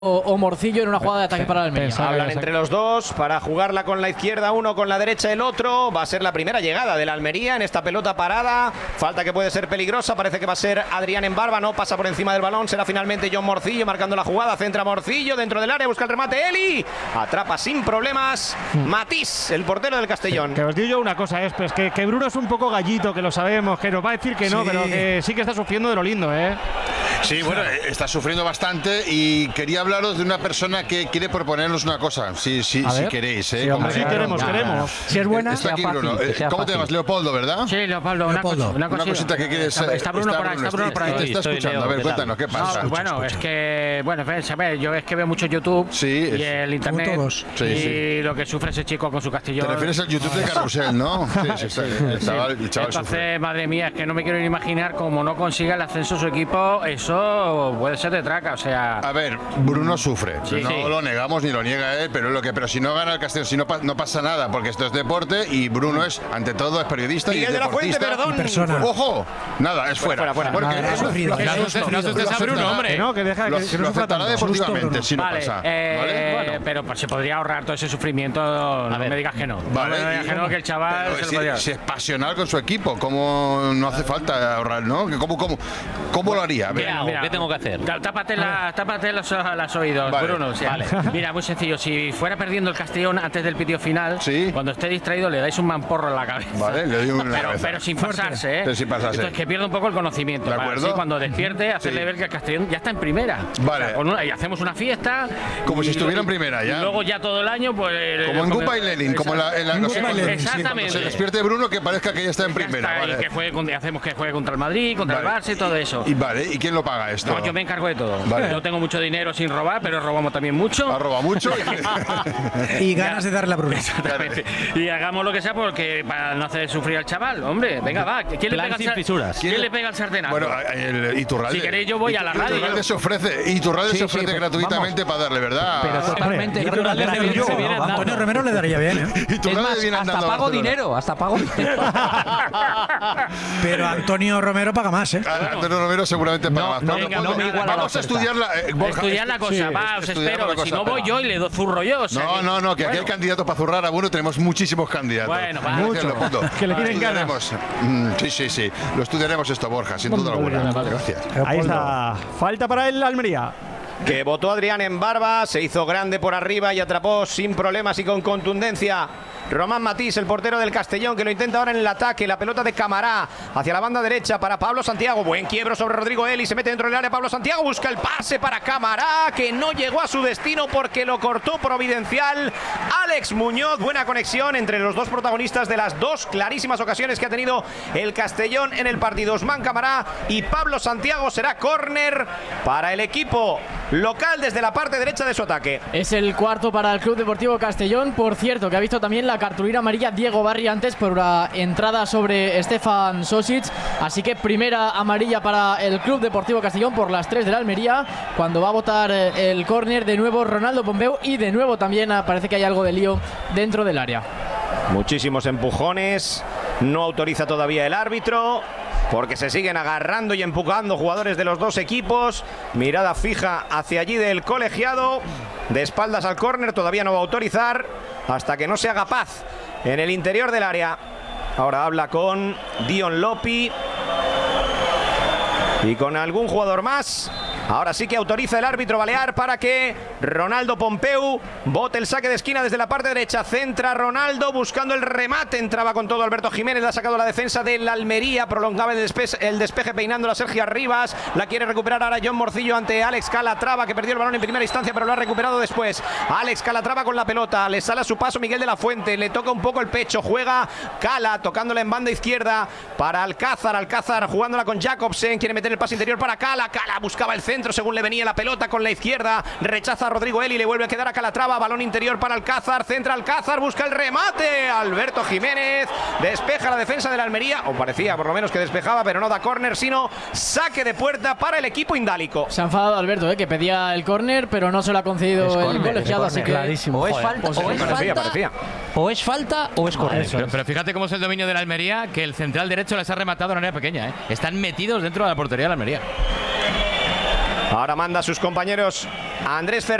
o Morcillo en una jugada de ataque para el Almería. Hablan entre los dos para jugarla con la izquierda uno, con la derecha el otro. Va a ser la primera llegada del Almería en esta pelota parada. Falta que puede ser peligrosa. Parece que va a ser Adrián en barba. No pasa por encima del balón. Será finalmente John Morcillo marcando la jugada. Centra Morcillo dentro del área. Busca el remate Eli. Atrapa sin problemas Matís, el portero del Castellón. Que os digo yo una cosa, pues que Bruno es un poco gallito, que lo sabemos, que nos va a decir que no, pero que sí que está sufriendo de lo lindo, ¿eh? Sí, bueno, está sufriendo bastante y quería hablaros de una persona que quiere proponernos una cosa, si queréis, ¿eh? Sí, queremos. Si es buena, está aquí Bruno. ¿Cómo te llamas? Leopoldo, ¿verdad? Sí, Leopoldo. Una cosita que quieres. Está Bruno por ahí. Te está escuchando. A ver, cuéntanos, ¿qué pasa? No, bueno, es que, a ver, yo es que veo mucho YouTube y el internet y lo que sufre ese chico con su Castellón. Te refieres al YouTube de Carrusel, ¿no? Sí. El chaval Entonces, sufre. madre mía, es que no me quiero ni imaginar cómo no consiga el ascenso su equipo, eso puede ser de traca, o sea. A ver, Bruno sufre, no lo negamos ni lo niega él, pero si no gana el Castellón, si no pasa nada, porque esto es deporte y Bruno es, ante todo, es periodista y es deportista. Perdón. Y persona. ¡Ojo! Nada, es fuera. Fuera. Porque No asustes a Bruno, hombre. No, que deja lo que no aceptará deportivamente si no Vale, pasa. ¿Vale? pero pues, se podría ahorrar todo ese sufrimiento, no me digas que no. Vale, No me digas que no, que el chaval pero se lo podría. si es pasional con su equipo, ¿cómo no hace falta ahorrar, no? ¿Cómo lo haría? A ver. Mira, ¿qué tengo que hacer? Tápate los oídos, Vale. Bruno. O sea, mira, muy sencillo. Si fuera perdiendo el Castellón antes del pitido final, cuando esté distraído le dais un mamporro en la cabeza. Vale, le doy una pero sin pasarse, ¿eh? Pero sin pasarse. Entonces, que pierda un poco el conocimiento. ¿De acuerdo? Así, cuando despierte, hacerle ver que el Castellón ya está en primera. Vale. O sea, y hacemos una fiesta. Como si estuviera en primera ya. Y luego ya todo el año, pues. Como en Gupa y Lenin, como en la exactamente. Se despierte Bruno que parezca que ya está en primera. Y que hacemos que juegue contra el Madrid, contra el Barça y todo eso. ¿Y quién lo paga esto? No, yo me encargo de todo. Vale. Yo tengo mucho dinero sin robar, pero robamos también mucho. Ha robado mucho. Y ganas de darle a Bruno. Exactamente. Y hagamos lo que sea porque para no hacer sufrir al chaval. Hombre, venga, va. ¿Quién le pega ¿Quién le pega al sartenazo? Bueno, el Iturralde. Si queréis yo voy a la radio. Iturralde se ofrece gratuitamente para darle, ¿verdad? Pero totalmente. Antonio Romero le daría bien, ¿eh? Iturralde viene andando. Hasta pago dinero. Pero Antonio Romero paga más, ¿eh? Antonio Romero seguramente paga más. Vamos a estudiar la cosa, va, os espero. Si no voy yo y le doy zurro yo. No, que aquí hay candidatos para zurrar a Bruno, tenemos muchísimos candidatos. Bueno, va. Mucho. Que le tienen ganas. Sí. Lo estudiaremos esto, Borja, sin duda alguna. Gracias. Ahí está. Falta para el Almería. Que votó Adrián en barba, se hizo grande por arriba y atrapó sin problemas y con contundencia Román Matís, el portero del Castellón, que lo intenta ahora en el ataque. La pelota de Camará hacia la banda derecha para Pablo Santiago. Buen quiebro sobre Rodrigo Eli, se mete dentro del área. Pablo Santiago busca el pase para Camará, que no llegó a su destino porque lo cortó providencial Alex Muñoz. Buena conexión entre los dos protagonistas de las dos clarísimas ocasiones que ha tenido el Castellón en el partido. Osman Camará y Pablo Santiago. Será córner para el equipo local desde la parte derecha de su ataque. Es el cuarto para el Club Deportivo Castellón. Por cierto, que ha visto también la cartulina amarilla Diego Barri antes por la entrada sobre Stefan Sosic. Así que primera amarilla para el Club Deportivo Castellón por las 3 de la Almería, cuando va a votar el córner de nuevo Ronaldo Pompeu, y de nuevo también parece que hay algo de lío dentro del área. Muchísimos empujones, no autoriza todavía el árbitro porque se siguen agarrando y empujando jugadores de los dos equipos. Mirada fija hacia allí del colegiado, de espaldas al córner. Todavía no va a autorizar hasta que no se haga paz en el interior del área. Ahora habla con Dion Lopi y con algún jugador más. Ahora sí que autoriza el árbitro balear para que Ronaldo Pompeu bote el saque de esquina desde la parte derecha. Centra Ronaldo buscando el remate. Entraba con todo Alberto Jiménez. La ha sacado la defensa del Almería. Prolongaba el despeje peinando a Sergio Arribas. La quiere recuperar ahora John Morcillo ante Alex Calatrava, que perdió el balón en primera instancia pero lo ha recuperado después. Alex Calatrava con la pelota. Le sale a su paso Miguel de la Fuente. Le toca un poco el pecho. Juega Cala tocándola en banda izquierda para Alcázar. Alcázar jugándola con Jacobsen. Quiere meter el pase interior para Cala. Cala buscaba el centro según le venía la pelota con la izquierda. Rechaza a Rodrigo Eli. Le vuelve a quedar a Calatrava. Balón interior para Alcázar. Centra Alcázar. Busca el remate. Alberto Jiménez despeja la defensa de la Almería. O parecía por lo menos que despejaba, pero no da córner, sino saque de puerta para el equipo indálico. Se ha enfadado Alberto, que pedía el córner, pero no se lo ha concedido el colegiado. Así que clarísimo. O es falta, o es falta o es córner. Pero fíjate cómo es el dominio de la Almería, que el central derecho les ha rematado en área pequeña. Están metidos dentro de la portería de la Almería. Ahora manda a sus compañeros Andrés